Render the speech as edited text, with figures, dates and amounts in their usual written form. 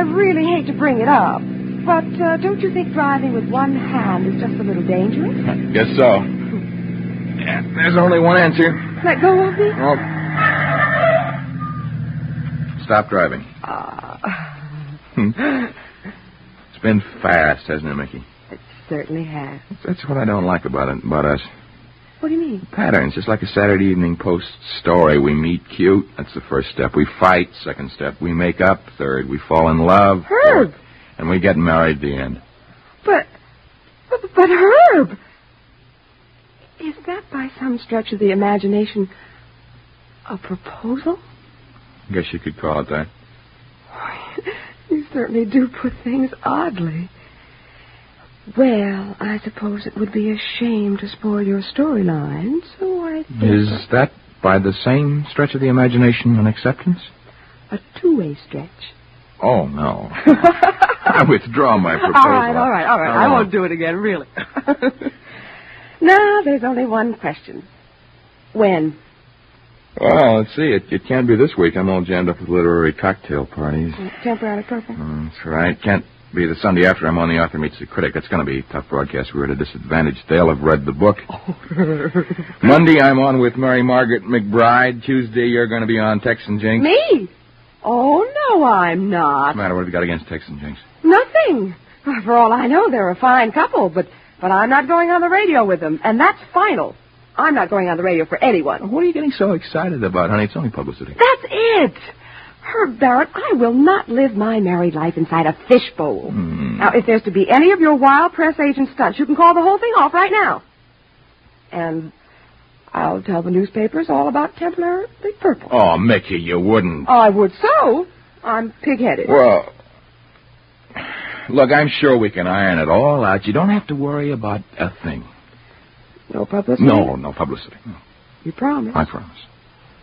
really hate to bring it up, but don't you think driving with one hand is just a little dangerous? Guess so. Yeah, there's only one answer. Let go of me? Well, stop driving. It's been fast, hasn't it, Mickey? It certainly has. That's what I don't like about us. What do you mean? Patterns, just like a Saturday Evening Post story. We meet cute. That's the first step. We fight. Second step. We make up. Third, we fall in love. Herb! Fourth, and we get married at the end. But Herb! Is that by some stretch of the imagination a proposal? I guess you could call it that. You certainly do put things oddly. Well, I suppose it would be a shame to spoil your storyline, so I think... Is that by the same stretch of the imagination an acceptance? A two-way stretch. Oh, no. I withdraw my proposal. All right. I won't do it again, really. Now, there's only one question. When? Well, let's see. It can't be this week. I'm all jammed up with literary cocktail parties. Temporarily perfect. That's right. Can't be the Sunday after I'm on The Author Meets the Critic. That's going to be a tough broadcast. We're at a disadvantage. They'll have read the book. Monday, I'm on with Mary Margaret McBride. Tuesday, you're going to be on Tex and Jinx. Me? Oh, no, I'm not. What's the matter? What have you got against Tex and Jinx? Nothing. For all I know, they're a fine couple, but I'm not going on the radio with them, and that's final. I'm not going on the radio for anyone. What are you getting so excited about, honey? It's only publicity. That's it. Herb Barrett, I will not live my married life inside a fishbowl. Now, if there's to be any of your wild press agent stunts, you can call the whole thing off right now. And I'll tell the newspapers all about Templar the Purple. Oh, Mickey, you wouldn't. I would so. I'm pig-headed. Well, look, I'm sure we can iron it all out. You don't have to worry about a thing. No publicity? No publicity. No. You promise? I promise.